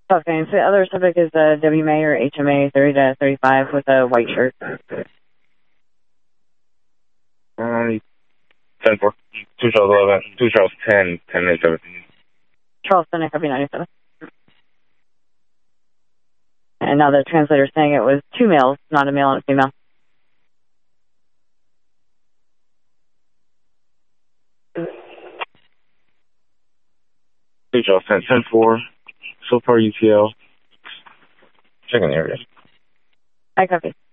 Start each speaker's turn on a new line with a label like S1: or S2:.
S1: Okay, so the other subject is WMA or HMA 30 to 35 with a white shirt.
S2: 10-4. 2 Charles 11. 2 Charles 10. 10 and 17.
S1: Charleston, I copy 97. And now the translator's saying it was 2 males, not a male and a female.
S2: Two Charles 10. 10-4. So far UTL. Checking the area.
S1: I copy.